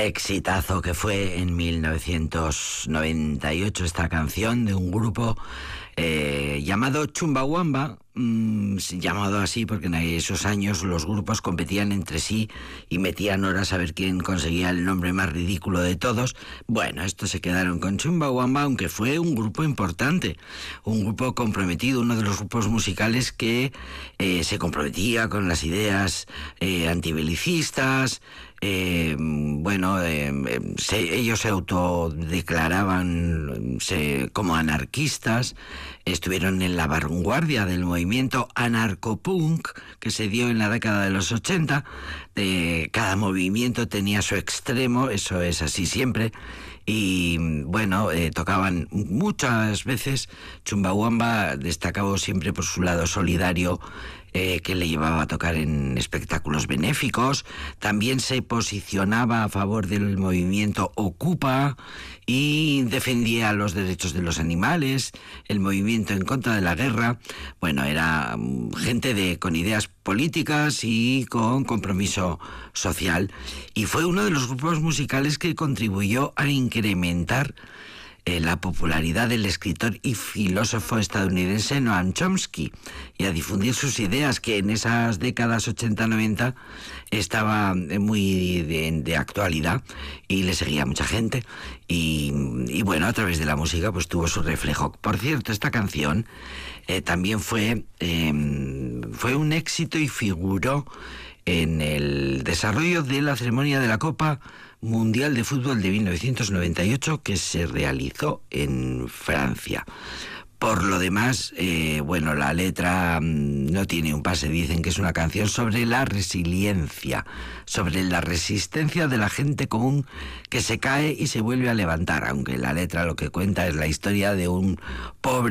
Exitazo que fue en 1998 esta canción de un grupo llamado Chumbawamba, llamado así porque en esos años los grupos competían entre sí y metían horas a ver quién conseguía el nombre más ridículo de todos. Bueno, estos se quedaron con Chumbawamba, aunque fue un grupo importante, un grupo comprometido, uno de los grupos musicales que se comprometía con las ideas antibelicistas. Ellos se autodeclaraban como anarquistas, estuvieron en la vanguardia del movimiento anarcopunk que se dio en la década de los 80. Cada movimiento tenía su extremo, eso es así siempre. Y tocaban muchas veces. Chumbawamba destacaba siempre por su lado solidario, que le llevaba a tocar en espectáculos benéficos. También se posicionaba a favor del movimiento Ocupa y defendía los derechos de los animales, el movimiento en contra de la guerra. Bueno, era gente con ideas políticas y con compromiso social, y fue uno de los grupos musicales que contribuyó a incrementar la popularidad del escritor y filósofo estadounidense Noam Chomsky y a difundir sus ideas, que en esas décadas 80-90 estaba muy de actualidad y le seguía mucha gente y bueno, a través de la música pues tuvo su reflejo. Por cierto, esta canción también fue un éxito y figuró en el desarrollo de la ceremonia de la Copa Mundial de Fútbol de 1998 que se realizó en Francia. Por lo demás, la letra no tiene un pase. Dicen que es una canción sobre la resiliencia, sobre la resistencia de la gente común que se cae y se vuelve a levantar, aunque la letra lo que cuenta es la historia de un pobre